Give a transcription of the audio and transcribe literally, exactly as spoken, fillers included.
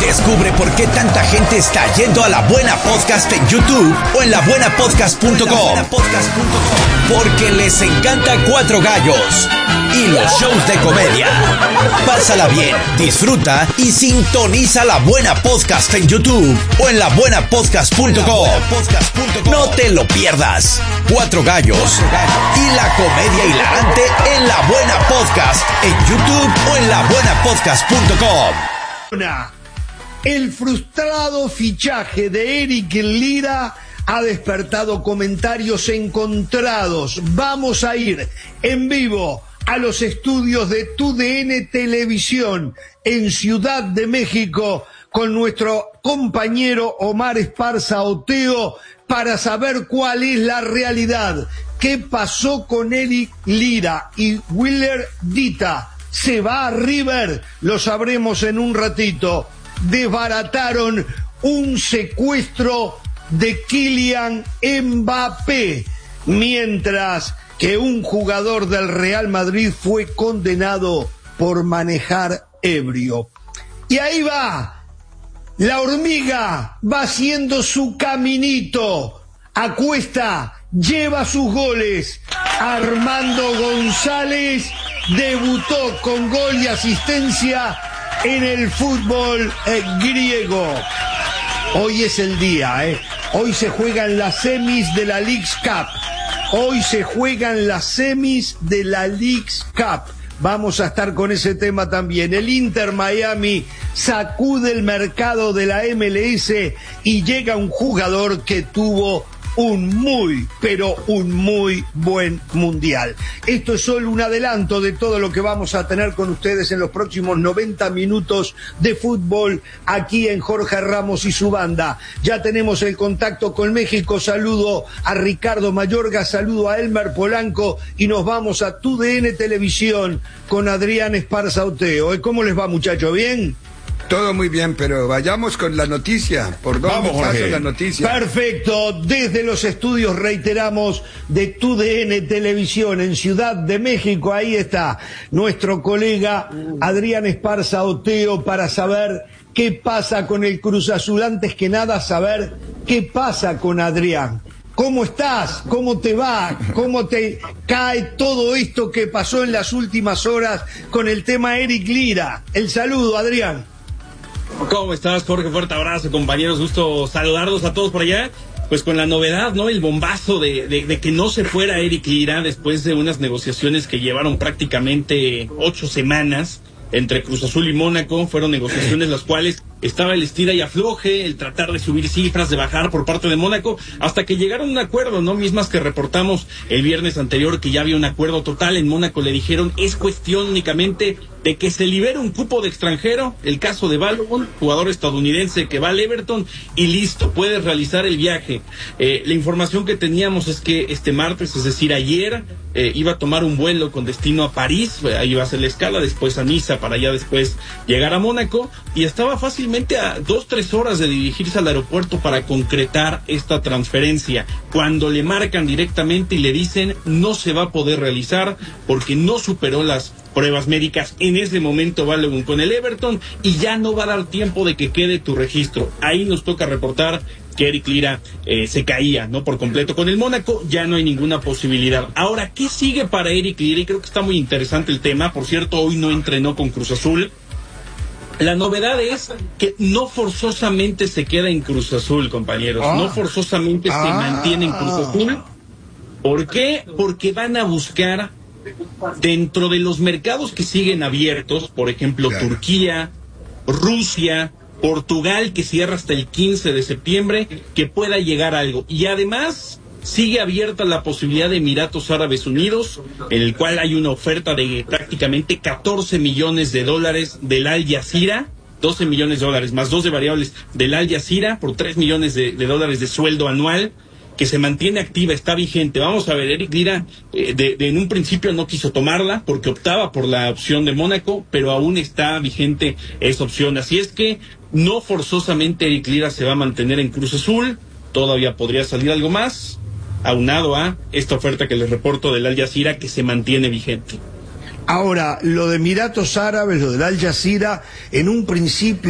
Descubre por qué tanta gente está yendo a La Buena Podcast en YouTube o en la buena podcast punto com. Porque les encanta Cuatro Gallos y los shows de comedia. Pásala bien, disfruta y sintoniza La Buena Podcast en YouTube o en la buena podcast punto com. No te lo pierdas. Cuatro Gallos y la comedia hilarante en La Buena Podcast en YouTube o en la buena podcast punto com. El frustrado fichaje de Eric Lira ha despertado comentarios encontrados. Vamos a ir en vivo a los estudios de T U D N Televisión en Ciudad de México con nuestro compañero Omar Esparza Oteo para saber cuál es la realidad. ¿Qué pasó con Eric Lira y Willer Dita? ¿Se va a River? Lo sabremos en un ratito. Desbarataron un secuestro de Kylian Mbappé, mientras que un jugador del Real Madrid fue condenado por manejar ebrio. Y ahí va, la hormiga va haciendo su caminito, acuesta, lleva sus goles. Armando González debutó con gol y asistencia en el fútbol eh, griego. Hoy es el día, ¿eh? Hoy se juegan las semis de la Leagues Cup. Hoy se juegan las semis de la Leagues Cup. Vamos a estar con ese tema también. El Inter Miami sacude el mercado de la M L S y llega un jugador que tuvo un muy, pero un muy buen mundial. Esto es solo un adelanto de todo lo que vamos a tener con ustedes en los próximos noventa minutos de fútbol aquí en Jorge Ramos y su banda. Ya tenemos el contacto con México. Saludo a Ricardo Mayorga, saludo a Elmer Polanco y nos vamos a T U D N Televisión con Adrián Esparza Oteo. ¿Cómo les va, muchachos? ¿Bien? Todo muy bien, pero vayamos con la noticia. ¿Por dónde pasa la noticia? Perfecto. Desde los estudios, reiteramos, de T U D N Televisión en Ciudad de México, ahí está nuestro colega Adrián Esparza Oteo para saber qué pasa con el Cruz Azul. Antes que nada, saber qué pasa con Adrián. ¿Cómo estás? ¿Cómo te va? ¿Cómo te cae todo esto que pasó en las últimas horas con el tema Eric Lira? El saludo, Adrián. ¿Cómo estás, Jorge? Fuerte abrazo, compañeros. Gusto saludarlos a todos por allá. Pues con la novedad, ¿no? El bombazo de, de, de que no se fuera Eric Lira después de unas negociaciones que llevaron prácticamente ocho semanas entre Cruz Azul y Mónaco. Fueron negociaciones las cuales estaba el estira y afloje, el tratar de subir cifras, de bajar por parte de Mónaco, hasta que llegaron a un acuerdo, ¿no? Mismas que reportamos el viernes anterior, que ya había un acuerdo total. En Mónaco le dijeron, es cuestión únicamente de que se libere un cupo de extranjero, el caso de Balogun, jugador estadounidense que va al Everton, y listo, puedes realizar el viaje. Eh, la información que teníamos es que este martes, es decir, ayer, eh, iba a tomar un vuelo con destino a París, ahí iba a hacer la escala, después a Niza, para ya después llegar a Mónaco, y estaba fácilmente a dos, tres horas de dirigirse al aeropuerto para concretar esta transferencia, cuando le marcan directamente y le dicen, no se va a poder realizar porque no superó las pruebas médicas en ese momento Balogun con el Everton y ya no va a dar tiempo de que quede tu registro. Ahí nos toca reportar que Eric Lira eh, se caía, ¿no? Por completo con el Mónaco, ya no hay ninguna posibilidad. Ahora, ¿qué sigue para Eric Lira? Y creo que está muy interesante el tema. Por cierto, hoy no entrenó con Cruz Azul. La novedad es que no forzosamente se queda en Cruz Azul, compañeros. Ah. No forzosamente ah. se mantiene en Cruz Azul. ¿Por qué? Porque van a buscar dentro de los mercados que siguen abiertos, por ejemplo, claro, Turquía, Rusia, Portugal, que cierra hasta el quince de septiembre, que pueda llegar algo. Y además sigue abierta la posibilidad de Emiratos Árabes Unidos, en el cual hay una oferta de prácticamente catorce millones de dólares del Al Jazeera, doce millones de dólares más dos de variables del Al Jazeera por tres millones de, de dólares de sueldo anual, que se mantiene activa, está vigente. Vamos a ver, Eric Lira eh, de, de en un principio no quiso tomarla porque optaba por la opción de Mónaco, pero aún está vigente esa opción. Así es que no forzosamente Eric Lira se va a mantener en Cruz Azul, todavía podría salir algo más, aunado a esta oferta que les reporto del Al Jazeera, que se mantiene vigente. Ahora, lo de Emiratos Árabes, lo del Al Jazeera, en un principio